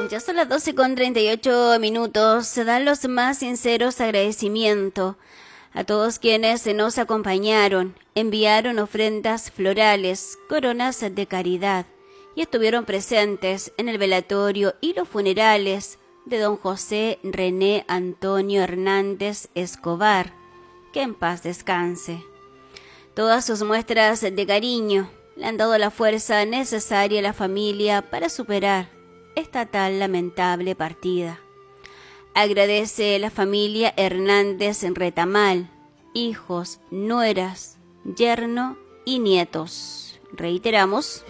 Ya son las 12:38. Se dan los más sinceros agradecimientos a todos quienes nos acompañaron, enviaron ofrendas florales, coronas de caridad y estuvieron presentes en el velatorio y los funerales de don José René Antonio Hernández Escobar, que en paz descanse. Todas sus muestras de cariño le han dado la fuerza necesaria a la familia para superar esta tan lamentable partida. Agradece la familia Hernández Retamal, hijos, nueras, yerno y nietos. Reiteramos.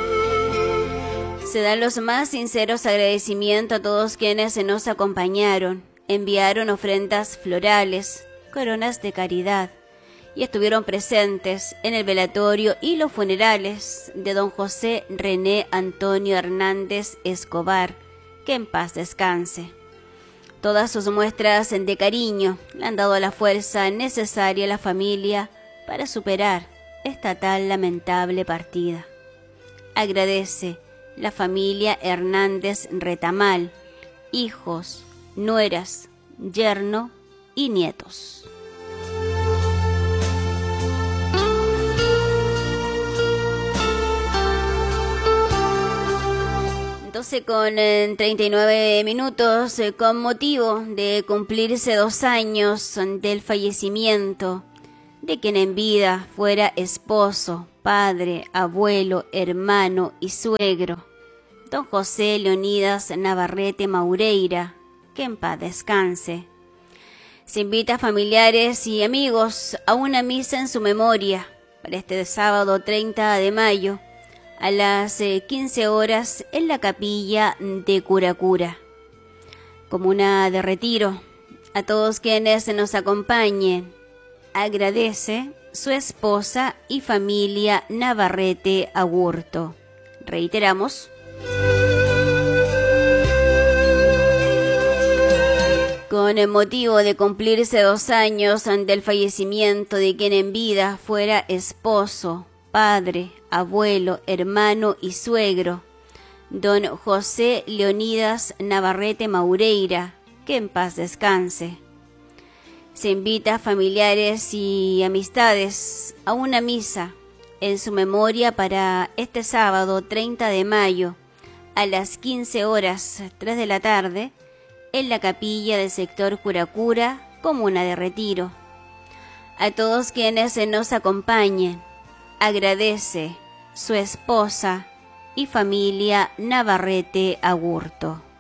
Se dan los más sinceros agradecimientos a todos quienes nos acompañaron, enviaron ofrendas florales, coronas de caridad y estuvieron presentes en el velatorio y los funerales de don José René Antonio Hernández Escobar, que en paz descanse. Todas sus muestras de cariño le han dado la fuerza necesaria a la familia para superar esta tan lamentable partida. Agradece la familia Hernández Retamal, hijos, nueras, yerno y nietos. Con 39 minutos, con motivo de cumplirse 2 años del fallecimiento de quien en vida fuera esposo, padre, abuelo, hermano y suegro, don José Leonidas Navarrete Maureira, que en paz descanse. Se invita a familiares y amigos a una misa en su memoria para este sábado 30 de mayo, a las 15 horas en la capilla de Curacura. Comuna de Retiro, a todos quienes nos acompañen, agradece su esposa y familia Navarrete Agurto. Reiteramos. Con el motivo de cumplirse 2 años del fallecimiento de quien en vida fuera esposo, padre, abuelo, hermano y suegro, don José Leonidas Navarrete Maureira, que en paz descanse. Se invita a familiares y amistades a una misa en su memoria para este sábado 30 de mayo a las 15 horas 3 de la tarde en la capilla del sector Curacura, Comuna de Retiro. A todos quienes nos acompañen, agradece su esposa y familia Navarrete Agurto.